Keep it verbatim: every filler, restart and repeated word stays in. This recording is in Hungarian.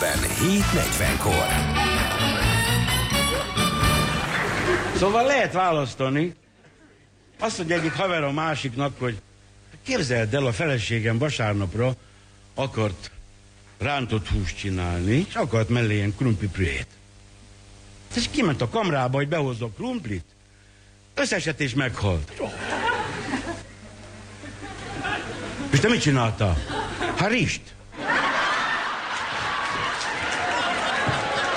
reggeliben hét negyvenkor. Szóval lehet választani. Azt mondja egyik haver a másiknak, hogy képzeld el, a feleségem vasárnapra akart rántott húst csinálni, és akart mellé ilyen krumplipürét. És kiment a kamrába, hogy behozza a krumplit. Összesett és meghalt. És te mit csináltál? Hát rist.